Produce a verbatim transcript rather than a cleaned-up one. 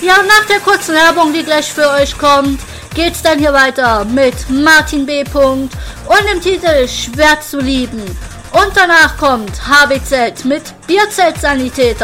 Ja, nach der kurzen Werbung, die gleich für euch kommt, geht's dann hier weiter mit Martin B. und dem Titel Schwer zu lieben. Und danach kommt H B Z mit Bierzelt-Sanitäter.